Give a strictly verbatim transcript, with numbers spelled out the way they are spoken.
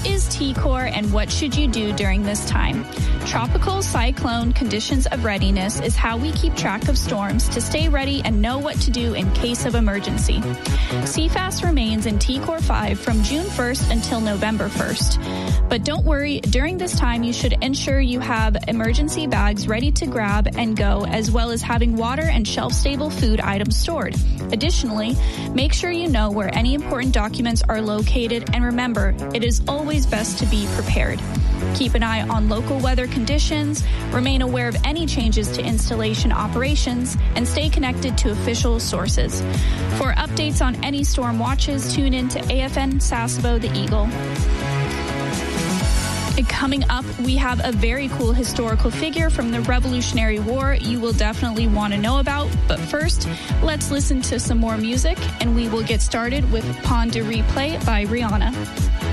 is T-Core and what should you do during this time? Tropical Cyclone Conditions of Readiness is how we keep track of storms to stay ready and know what to do in case of emergency. C FAS remains in T-Core five from June first until November first. But don't worry, during this time you should ensure you have emergency bags ready to grab and go, as well as having water and shelf-stable food items stored. Additionally, make sure you know where any important documents are located, and remember, it is always best to be prepared. Keep an eye on local weather conditions, remain aware of any changes to installation operations, and stay connected to official sources. For updates on any storm watches, tune in to A F N Sasebo the Eagle. Coming up, we have a very cool historical figure from the Revolutionary War you will definitely want to know about. But first, let's listen to some more music, and we will get started with Pon de Replay by Rihanna.